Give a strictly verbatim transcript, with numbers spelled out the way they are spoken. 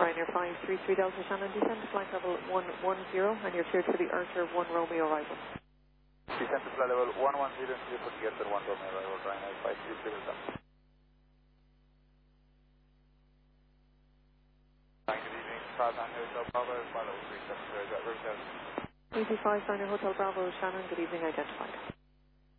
Ryanair five three three Delta Shannon, descend to flight level one one zero and you're cleared for the Archer one Romeo arrival. Descend to flight level one one zero and cleared for the Archer one Romeo arrival, Ryanair five three three Delta. Good evening, Five Nine Hotel Bravo, follow three seven zero, Hotel. eighty-five Ryanair Hotel Bravo, Shannon, good evening, identified.